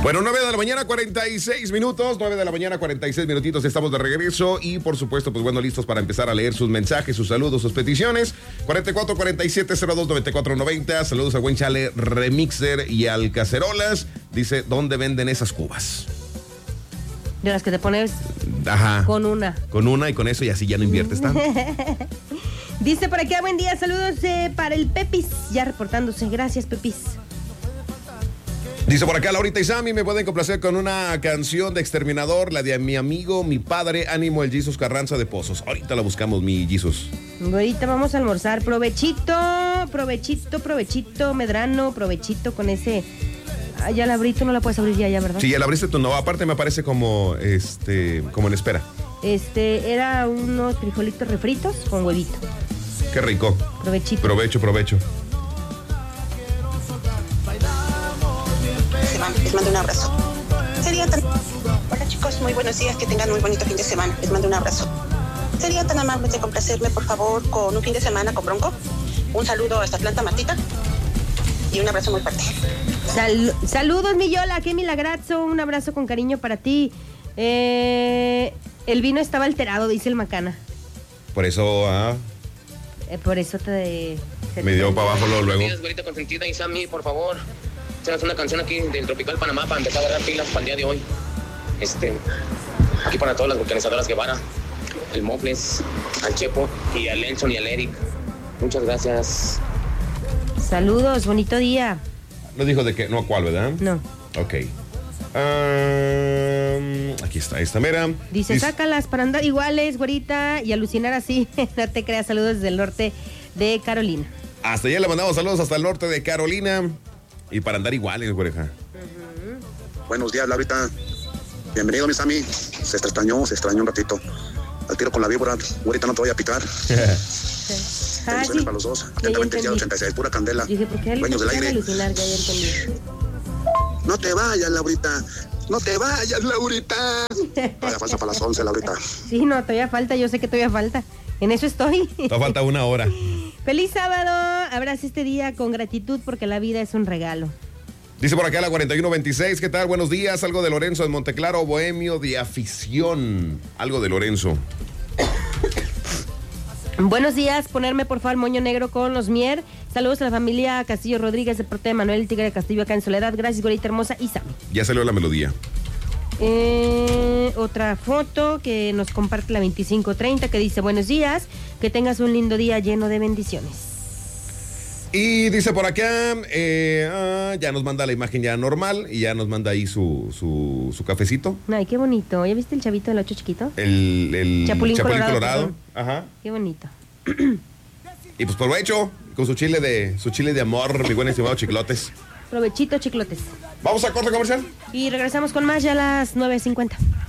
Bueno, 9 de la mañana, 46 minutos, 9 de la mañana, 46 minutitos, estamos de regreso y por supuesto, pues bueno, listos para empezar a leer sus mensajes, sus saludos, sus peticiones. 44-47-02-94-90, saludos a buen Chale Remixer y al Cacerolas. Dice, ¿dónde venden esas cubas? De las que te pones. Ajá. Con una. Con una y con eso y así ya no inviertes tanto. Dice por aquí, buen día, saludos para el Pepis, ya reportándose. Gracias, Pepis. Dice por acá, Laurita y Sammy, me pueden complacer con una canción de Exterminador, la de mi amigo, mi padre, ánimo, el Jesus Carranza de Pozos. Ahorita la buscamos, mi Jesus. Ahorita vamos a almorzar. Provechito, provechito, provechito, Medrano, provechito con ese. Ah, ya la abriste, no la puedes abrir ya, ¿verdad? Sí, ya la abriste tú, no, aparte me aparece como en espera. Era unos frijolitos refritos con huevito. Qué rico. Provechito. Provecho. Les mando un abrazo. Hola chicos, muy buenos días, que tengan muy bonito fin de semana. Les mando un abrazo. ¿Serían tan amables de complacerme, por favor, con un fin de semana con Bronco? Un saludo hasta Atlanta, Martita. Y un abrazo muy fuerte. Saludos, mi Yola, qué milagrazo. Un abrazo con cariño para ti. El vino estaba alterado, dice el Macana. Por eso, Por eso te me dio para abajo luego. Buenos días, güerita consentida y Sammy, por favor. Hacemos una canción aquí del Tropical Panamá para empezar a agarrar pilas para el día de hoy. Aquí para todas las organizadoras Guevara, el Mofles, al Chepo y al Lenson y al Eric. Muchas gracias. Saludos, bonito día. No dijo de qué, no cuál, ¿verdad? No. Ok. Aquí está, esta mera. Dice, sácalas para andar iguales, güerita, y alucinar así. No te creas, saludos desde el norte de Carolina. Hasta allá le mandamos saludos hasta el norte de Carolina. Y para andar iguales, güereja. Buenos días, Laurita. Bienvenido, mi Sammy. Se extrañó un ratito. Al tiro con la víbora, güerita, no te voy a picar. Bendiciones para los dos. Atentamente, el día 86, pura candela. Dije, ¿por qué dueños del aire? Alucinar? Ya entendí. No te vayas, Laurita. No te vayas, Laurita. Todavía falta para las 11, Laurita. Sí, no, todavía falta. Yo sé que todavía falta. En eso estoy. Todavía falta una hora. ¡Feliz sábado! Abraza este día con gratitud porque la vida es un regalo. Dice por acá la 4126, ¿qué tal? Buenos días, algo de Lorenzo en Monteclaro, bohemio de afición. Algo de Lorenzo. Buenos días, ponerme por favor moño negro con los Mier. Saludos a la familia Castillo Rodríguez de parte de Manuel el Tigre de Castillo acá en Soledad. Gracias, güerita hermosa y Sammy. Ya salió la melodía. Otra foto que nos comparte la 2530 que dice buenos días, que tengas un lindo día lleno de bendiciones. Y dice por acá, ya nos manda la imagen ya normal y ya nos manda ahí su cafecito. Ay, qué bonito. ¿Ya viste el chavito del 8 chiquito? El Chapulín Colorado. Ajá. Qué bonito. Y pues provecho con su chile de amor, mi buen estimado Chiclotes. Provechito, chiclotes. Vamos a corte comercial. Y regresamos con más ya a las 9:50.